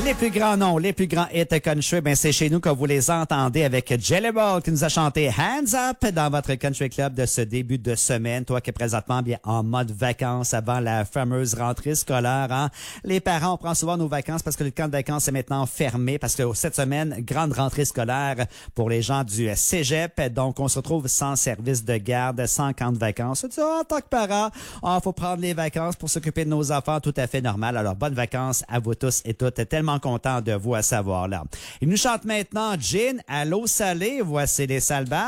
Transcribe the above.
Les plus grands noms, les plus grands hits country, ben c'est chez nous que vous les entendez avec Jelly Roll qui nous a chanté Hands Up dans votre country club de ce début de semaine. Toi qui es présentement bien en mode vacances avant la fameuse rentrée scolaire. Hein? Les parents, on prend souvent nos vacances parce que le camp de vacances est maintenant fermé parce que cette semaine, grande rentrée scolaire pour les gens du cégep. Donc, on se retrouve sans service de garde, sans camp de vacances. Tu dis, en tant que parent, faut prendre les vacances pour s'occuper de nos enfants, tout à fait normal. Alors, bonnes vacances à vous tous et toutes. Tellement content de vous à savoir là. Il nous chante maintenant Gin à l'eau salée. Voici les Salvages.